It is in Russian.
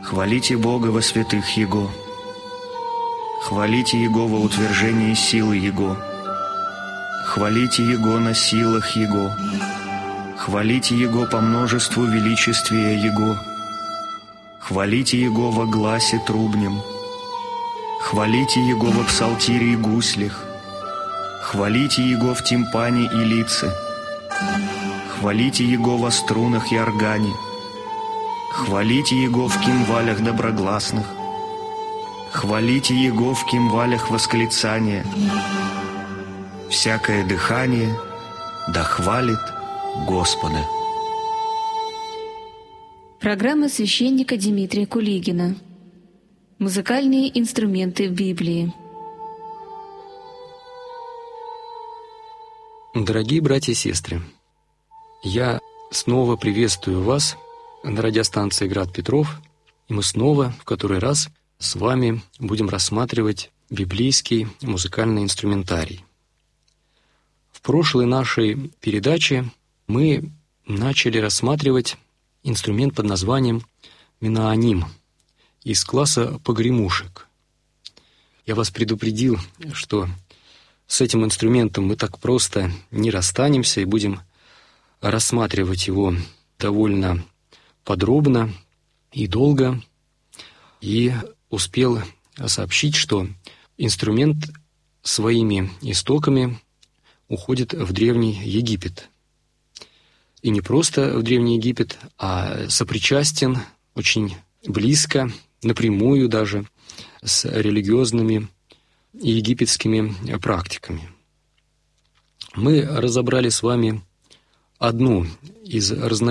Хвалите Бога во святых Его. Хвалите Его во утверждении силы Его. Хвалите Его на силах Его. Хвалите Его по множеству величествия Его. Хвалите Его во гласе трубнем. Хвалите Его во псалтире и гуслях. Хвалите Его в тимпане и лице. Хвалите Его во струнах и органе. Хвалите Его в кимвалях доброгласных. Хвалите Его в кимвалях восклицания. Всякое дыхание да хвалит Господа. Программа священника Дмитрия Кулигина. Музыкальные инструменты в Библии. Дорогие братья и сестры, я снова приветствую вас на радиостанции «Град Петров», и мы снова, в который раз, с вами будем рассматривать библейский музыкальный инструментарий. В прошлой нашей передаче мы начали рассматривать инструмент под названием меноаним из класса погремушек. Я вас предупредил, что с этим инструментом мы так просто не расстанемся и будем рассматривать его довольно подробно и долго. И успел сообщить, что инструмент своими истоками уходит в Древний Египет. И не просто в Древний Египет, а сопричастен очень близко, напрямую даже, с религиозными и египетскими практиками. Мы разобрали с вами одну из разновидностей